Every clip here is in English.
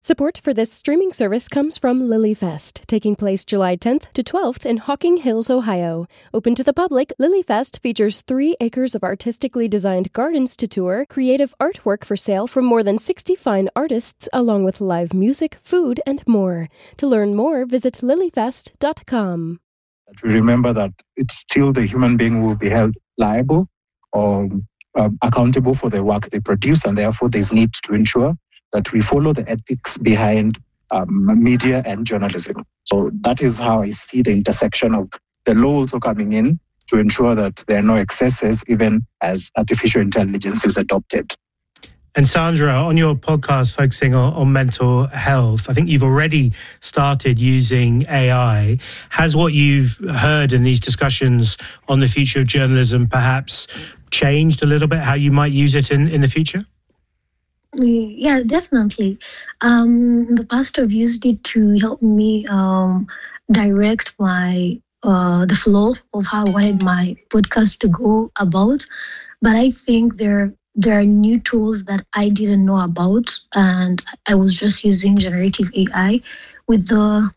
Support for this streaming service comes from LilyFest, taking place July 10th to 12th in Hocking Hills, Ohio. Open to the public, LilyFest features 3 acres of artistically designed gardens to tour, creative artwork for sale from more than 60 fine artists, along with live music, food, and more. To learn more, visit lilyfest.com. We remember that it's still the human being who will be held liable or accountable for the work they produce, and therefore there's need to ensure that we follow the ethics behind media and journalism. So that is how I see the intersection of the law also coming in to ensure that there are no excesses even as artificial intelligence is adopted. And Sandra, on your podcast focusing on mental health, I think you've already started using AI. Has what you've heard in these discussions on the future of journalism perhaps changed a little bit how you might use it in the future? Yeah, definitely. In the past, I've used it to help me direct the flow of how I wanted my podcast to go about. But I think there are new tools that I didn't know about, and I was just using generative AI. With the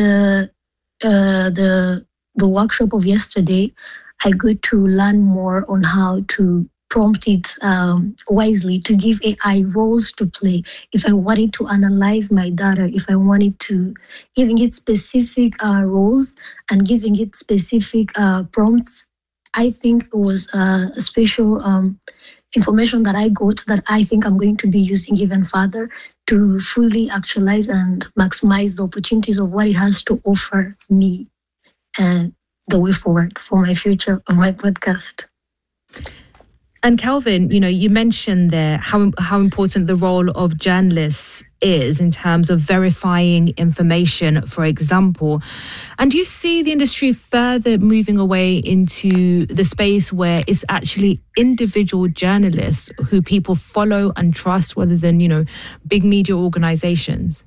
workshop of yesterday, I got to learn more on how to prompt it wisely, to give AI roles to play. If I wanted to analyze my data, if I wanted to giving it specific roles and giving it specific prompts, I think it was a special information that I got that I think I'm going to be using even further to fully actualize and maximize the opportunities of what it has to offer me and the way forward for my future of my podcast. And Kelvin, you mentioned there how important the role of journalists is in terms of verifying information, for example. And do you see the industry further moving away into the space where it's actually individual journalists who people follow and trust rather than, big media organizations?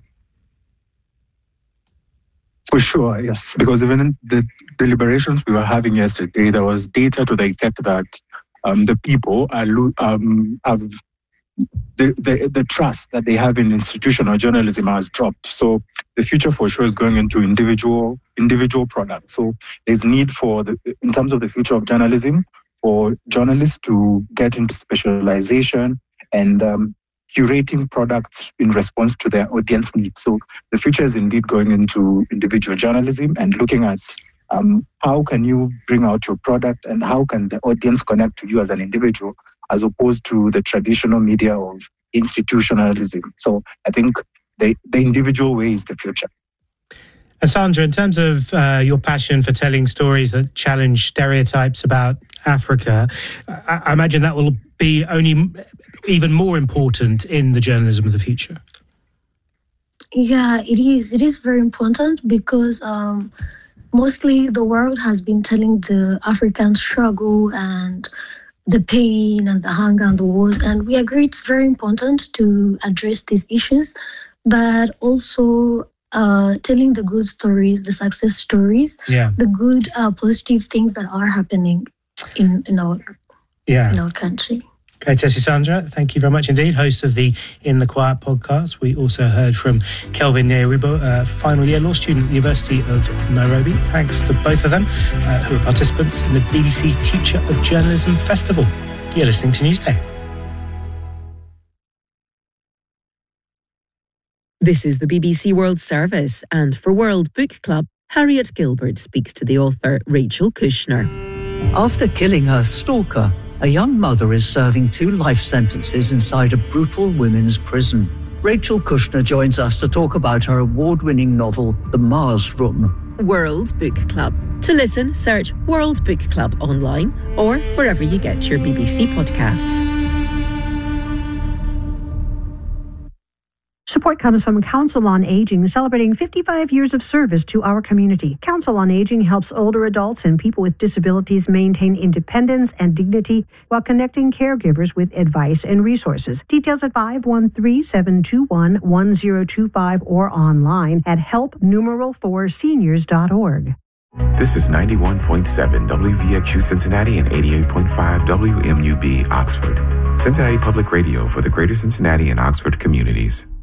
For sure, yes. Because even in the deliberations we were having yesterday, there was data to the effect that the people have the trust that they have in institutional journalism has dropped. So the future for sure is going into individual products. So there's need in terms of the future of journalism, for journalists to get into specialization and curating products in response to their audience needs. So the future is indeed going into individual journalism and looking at how can you bring out your product and how can the audience connect to you as an individual, as opposed to the traditional media of institutionalism. So I think the individual way is the future. And Sandra, in terms of your passion for telling stories that challenge stereotypes about Africa, I imagine that will be only even more important in the journalism of the future. Yeah, it is. It is very important because mostly the world has been telling the African struggle and the pain and the hunger and the wars. And we agree it's very important to address these issues, but also telling the good stories, the success stories, the good positive things that are happening in our country. Okay, Tessie Sandra, thank you very much indeed, host of the In the Quiet podcast. We also heard from Kelvin Nyaribo, a final year law student at the University of Nairobi. Thanks to both of them who are participants in the BBC Future of Journalism Festival. You're listening to Newsday. This is the BBC World Service, and for World Book Club, Harriet Gilbert speaks to the author Rachel Kushner. After killing her stalker, a young mother is serving 2 life sentences inside a brutal women's prison. Rachel Kushner joins us to talk about her award-winning novel, The Mars Room. World Book Club. To listen, search World Book Club online or wherever you get your BBC podcasts. Support comes from Council on Aging, celebrating 55 years of service to our community. Council on Aging helps older adults and people with disabilities maintain independence and dignity while connecting caregivers with advice and resources. Details at 513-721-1025 or online at help4seniors.org. This is 91.7 WVXU Cincinnati and 88.5 WMUB Oxford. Cincinnati Public Radio for the greater Cincinnati and Oxford communities.